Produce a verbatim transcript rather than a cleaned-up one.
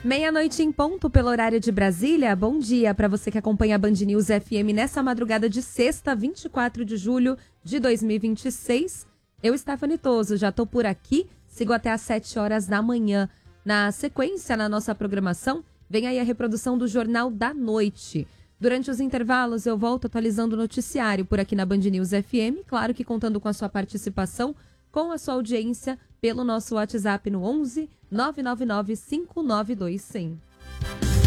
Meia-noite em ponto pelo horário de Brasília. Bom dia para você que acompanha a Band News F M nessa madrugada de sexta, vinte e quatro de julho de dois mil e vinte e seis. Eu, Stephanie Toso, já tô por aqui, sigo até às sete horas da manhã. Na sequência, na nossa programação, vem aí a reprodução do Jornal da Noite. Durante os intervalos, eu volto atualizando o noticiário por aqui na Band News F M, claro que contando com a sua participação, com a sua audiência, pelo nosso WhatsApp no onze, nove nove nove, cinco nove dois, cem.